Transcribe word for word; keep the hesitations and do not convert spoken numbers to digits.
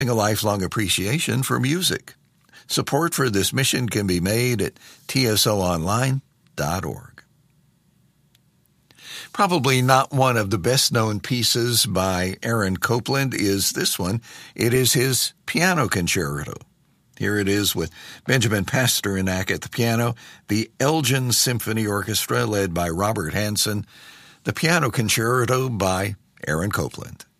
a lifelong appreciation for music. Support for this mission can be made at T S O online dot org. Probably not one of the best-known pieces by Aaron Copland is this one. It is his piano concerto. Here it is with Benjamin Pasternak at the piano, the Elgin Symphony Orchestra led by Robert Hansen, the piano concerto by Aaron Copland.